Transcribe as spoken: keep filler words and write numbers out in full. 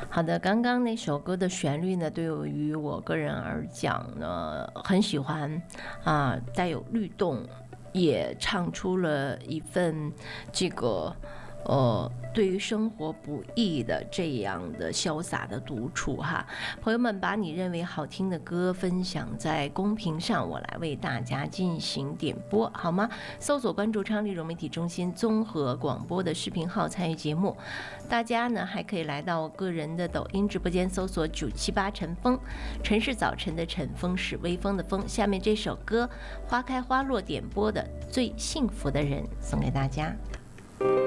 好的，刚刚那首歌的旋律呢，对于我个人而讲呢，很喜欢啊，带有律动，也唱出了一份这个呃，对于生活不易的这样的潇洒的独处哈。朋友们，把你认为好听的歌分享在公屏上，我来为大家进行点播，好吗？搜索关注昌丽融媒体中心综合广播的视频号参与节目。大家呢还可以来到我个人的抖音直播间，搜索九七八晨风，晨是早晨的晨，风是微风的风。下面这首歌花开花落点播的最幸福的人送给大家。